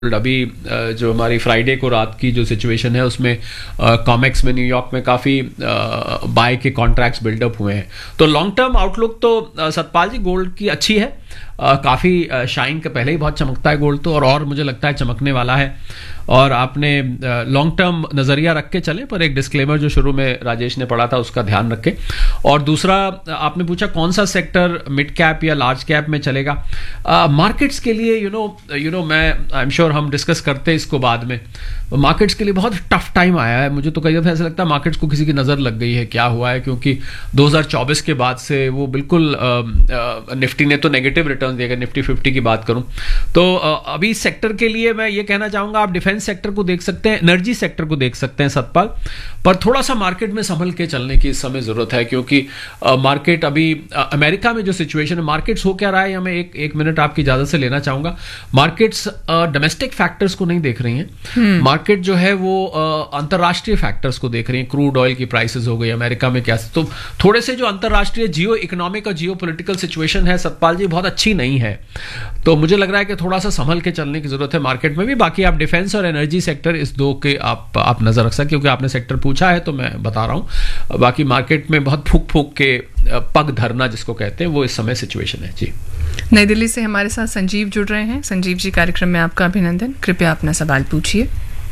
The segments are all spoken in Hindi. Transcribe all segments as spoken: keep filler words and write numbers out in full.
अभी जो हमारी फ्राइडे को रात की जो सिचुएशन है उसमें कॉमेक्स में न्यूयॉर्क में काफ़ी बाय के कॉन्ट्रैक्ट्स बिल्डअप हुए हैं। तो लॉन्ग टर्म आउटलुक तो सतपाल जी गोल्ड की अच्छी है, काफ़ी शाइन के पहले ही बहुत चमकता है गोल्ड तो और और मुझे लगता है चमकने वाला है। और आपने लॉन्ग टर्म नज़रिया रख के चले, पर एक डिस्क्लेमर जो शुरू में राजेश ने पढ़ा था उसका ध्यान रखें। और दूसरा आपने पूछा कौन सा सेक्टर मिड कैप या लार्ज कैप में चलेगा। मार्केट्स के लिए यू नो यू नो मैं आई एम श्योर हम डिस्कस करते हैं इसको बाद में। मार्केट्स के लिए बहुत टफ टाइम आया है, मुझे तो कई दफ़ा ऐसा लगता है मार्केट्स को किसी की नज़र लग गई है क्या हुआ है, क्योंकि दो हज़ार चौबीस के बाद से वो बिल्कुल निफ्टी ने तो नेगेटिव रिटर्न दिया, निफ्टी फिफ्टी की बात करूं तो अभी सेक्टर के लिए मैं ये कहना चाहूंगा आप डिफेंस सेक्टर को देख सकते हैं, एनर्जी सेक्टर को देख सकते हैं सतपाल, पर थोड़ा सा मार्केट में संभल के चलने की इस समय जरूरत है, क्योंकि मार्केट अभी अमेरिका में जो सिचुएशन है, मार्केट्स हो क्या रहा है, मैं एक एक मिनट आपकी इजाजत से लेना चाहूंगा। मार्केट्स डोमेस्टिक फैक्टर्स को नहीं देख रही हैं, मार्केट जो है वो अंतरराष्ट्रीय फैक्टर्स को देख रही हैं। क्रूड ऑयल की प्राइसेस हो गई अमेरिका में क्या, तो थोड़े से जो अंतरराष्ट्रीय जियो इकोनॉमिक और जियो पॉलिटिकल सिचुएशन है सतपाल जी बहुत अच्छी नहीं है, तो मुझे लग रहा है कि थोड़ा सा संभल के चलने की जरूरत है मार्केट में भी। बाकी आप डिफेंस और एनर्जी सेक्टर इस दो के आप आप नजर रख सकते, क्योंकि आपने सेक्टर पूछा है तो मैं बता रहा हूं। बाकी मार्केट में बहुत फूक फूक के पग धरना जिसको कहते हैं वो इस समय सिचुएशन है जी। नई दिल्ली से हमारे साथ संजीव जुड़ रहे हैं। संजीव जी, कार्यक्रम में आपका अभिनंदन। कृपया अपना सवाल पूछिए।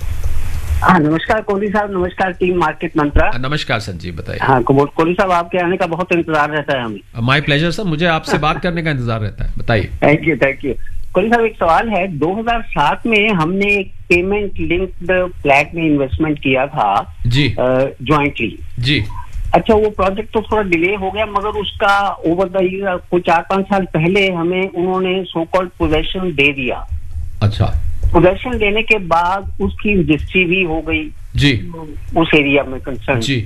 हाँ, नमस्कार कोहली साहब, नमस्कार टीम मार्केट मंत्रा। नमस्कार संजीव, बताइए। हाँ कोहली साहब, आपके आने का बहुत इंतजार रहता है हमें। माय प्लेजर सर, मुझे आपसे बात करने का इंतजार रहता है, बताइए। Thank you thank you Kohli साहब, एक सवाल है। दो हज़ार सात में हमने एक पेमेंट लिंक्ड फ्लैट में इन्वेस्टमेंट किया था जी ज्वाइंटली जी। अच्छा, वो प्रोजेक्ट तो थोड़ा डिले हो गया, मगर उसका ओवर द ईयर कुछ चार पांच साल पहले हमें उन्होंने सो कॉल्ड पोजेशन दे दिया। अच्छा, पोजेशन देने के बाद उसकी रजिस्ट्री भी हो गई जी उस एरिया में कंसर्न जी।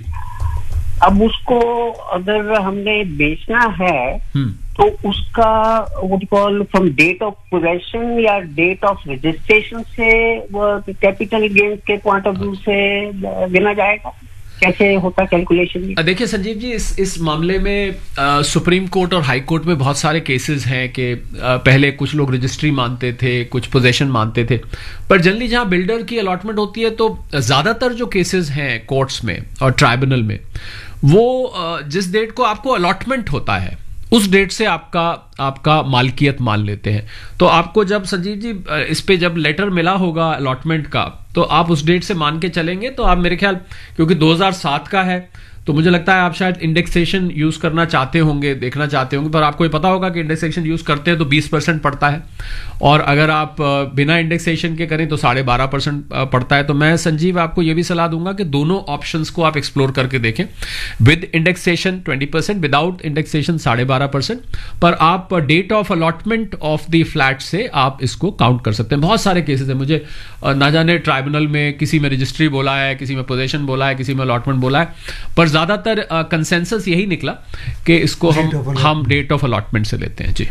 अब उसको अगर हमने बेचना है तो उसका what call from date of possession या डेट ऑफ रजिस्ट्रेशन से कैपिटल गेन्स के पॉइंट ऑफ व्यू से गिना जाएगा, कैसे होता कैलकुलेशन? देखिए संजीव जी, इस इस मामले में आ, सुप्रीम कोर्ट और हाई कोर्ट में बहुत सारे केसेस हैं कि आ, पहले कुछ लोग रजिस्ट्री मानते थे, कुछ पोजेशन मानते थे, पर जनरली जहां बिल्डर की अलॉटमेंट होती है तो ज्यादातर जो केसेस हैं कोर्ट्स में और ट्राइब्यूनल में वो आ, जिस डेट को आपको अलॉटमेंट होता है उस डेट से आपका आपका मालकियत मान लेते हैं। तो आपको जब संजीव जी इस पे जब लेटर मिला होगा अलॉटमेंट का तो आप उस डेट से मान के चलेंगे तो आप मेरे ख्याल, क्योंकि दो हज़ार सात का है तो मुझे लगता है आप शायद इंडेक्सेशन यूज करना चाहते होंगे, देखना चाहते होंगे, पर आपको ये पता होगा कि इंडेक्सेशन यूज करते हैं तो बीस परसेंट पड़ता है और अगर आप बिना इंडेक्सेशन के करें तो साढ़े बारह परसेंट पड़ता है। तो मैं संजीव आपको ये भी सलाह दूंगा कि दोनों ऑप्शंस को आप एक्सप्लोर करके देखें। With indexation twenty percent, without indexation साढ़े बारह परसेंट, पर आप date of allotment of the flat से आप इसको काउंट कर सकते हैं। बहुत सारे केसेस हैं, मुझे ना जाने ट्राइब्यूनल में किसी में रजिस्ट्री बोला है, किसी में पोजेशन बोला है, किसी में अलॉटमेंट बोला है, पर ज्यादातर कंसेंसस यही निकला कि इसको हम हम डेट ऑफ अलॉटमेंट से लेते हैं जी।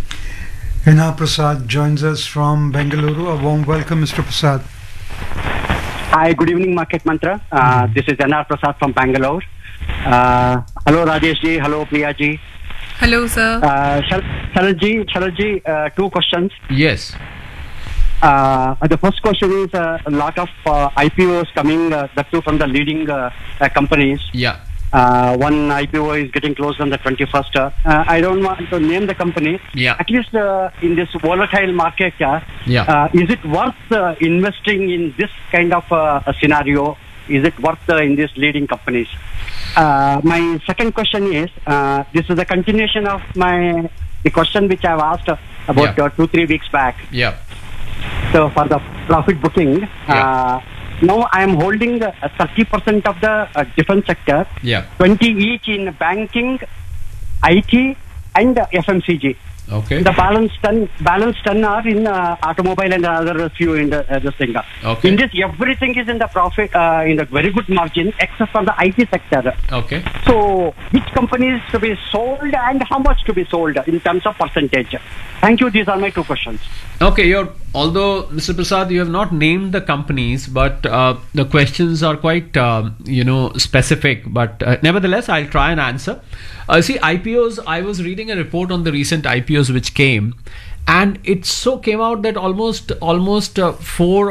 N R Prasad joins us from Bengaluru. A warm welcome, Mister Prasad. Hi, good evening, Market Mantra. Uh, mm-hmm. This is N R Prasad from Bangalore. Uh, hello, Rajesh ji. Hello, Priya ji. Hello, sir. Uh, Sharad ji, Sharad ji, uh, two questions. Yes. Uh, the first question is uh, a lot of uh, I P Os coming, uh, that too from the leading uh, uh, companies. Yeah. Uh, one I P O is getting closed on the twenty-first. Uh, I don't want to name the company. Yeah. At least uh, in this volatile market, uh, yeah. uh, is it worth uh, investing in this kind of uh, a scenario? Is it worth uh, in these leading companies? Uh, my second question is, uh, this is a continuation of my the question which I've asked uh, about yeah. uh, two, three weeks back. Yeah. So for the profit booking, yeah. uh, now I am holding uh, thirty percent of the uh, defense sector, yeah. twenty each in banking, I T and uh, F M C G. Okay. The balance ten, balance ten are in uh, automobile and other few in the uh, this thing. Okay. In this, everything is in the profit, uh, in the very good margin, except for the I T sector. Okay. So, which companies to be sold and how much to be sold in terms of percentage? Thank you. These are my two questions. Okay, you're, although Mister Prasad, you have not named the companies, but uh, the questions are quite, uh, you know, specific. But uh, nevertheless, I'll try and answer. Uh, see, I P Os, I was reading a report on the recent I P Os which came, and it so came out that almost almost uh, four